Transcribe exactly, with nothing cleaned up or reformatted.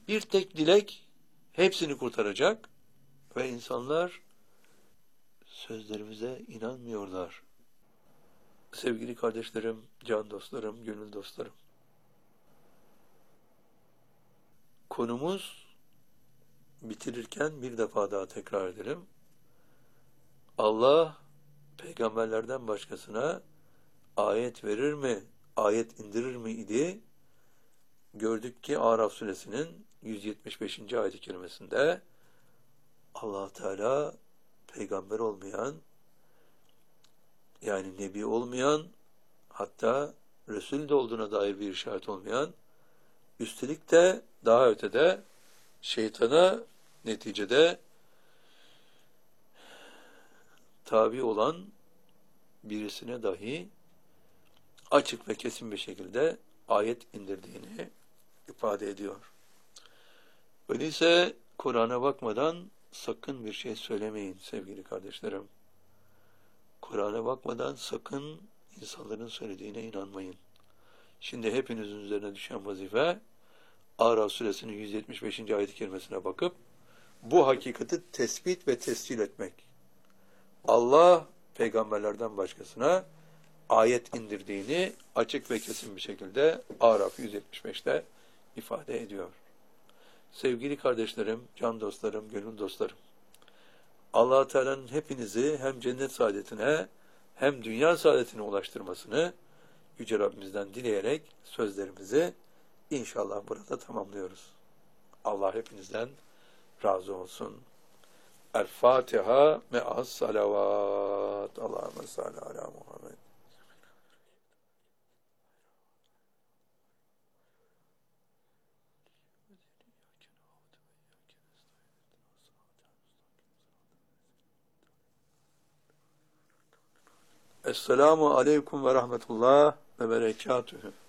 Bir tek dilek hepsini kurtaracak ve insanlar sözlerimize inanmıyorlar. Sevgili kardeşlerim, can dostlarım, gönül dostlarım. Konumuz, bitirirken bir defa daha tekrar edelim. Allah peygamberlerden başkasına ayet verir mi, ayet indirir mi idi? Gördük ki Araf suresinin yüz yetmiş beşinci ayet-i kerimesinde Allah Teala peygamber olmayan, yani nebi olmayan, hatta Resul de olduğuna dair bir işaret olmayan, üstelik de daha ötede şeytana neticede tabi olan birisine dahi açık ve kesin bir şekilde ayet indirdiğini ifade ediyor. Öyleyse Kur'an'a bakmadan sakın bir şey söylemeyin sevgili kardeşlerim. Kur'an'a bakmadan sakın insanların söylediğine inanmayın. Şimdi hepinizin üzerine düşen vazife, Araf suresinin yüz yetmiş beşinci ayet-i kerimesine bakıp bu hakikati tespit ve tescil etmek. Allah peygamberlerden başkasına ayet indirdiğini açık ve kesin bir şekilde Araf yüz yetmiş beşte ifade ediyor. Sevgili kardeşlerim, can dostlarım, gönül dostlarım, Allah Teala'nın hepinizi hem cennet saadetine hem dünya saadetine ulaştırmasını Yüce Rabbimizden dileyerek sözlerimizi inşallah burada tamamlıyoruz. Allah hepinizden razı olsun. El-Fatiha me'as salavat. Allahümme salli ala Muhammed. Esselamu aleyküm ve rahmetullah ve berekatühü.